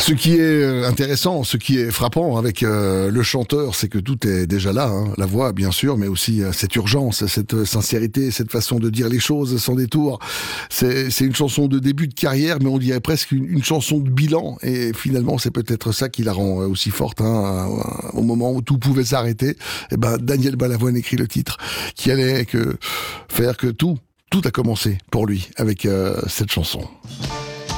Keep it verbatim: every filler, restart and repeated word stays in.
Ce qui est euh, intéressant, ce qui est frappant avec euh, le chanteur, c'est que tout est déjà là, hein. La voix bien sûr, mais aussi euh, cette urgence, cette sincérité, cette façon de dire les choses sans détour. C'est, c'est une chanson de début de carrière, mais on dirait presque une, une chanson de bilan, et finalement c'est peut-être ça qui la rend euh, aussi forte, hein, au moment où tout pouvait s'arrêter. Et ben Daniel Balavoine écrit le titre qui allait que faire que tout, tout a commencé pour lui avec euh, cette chanson.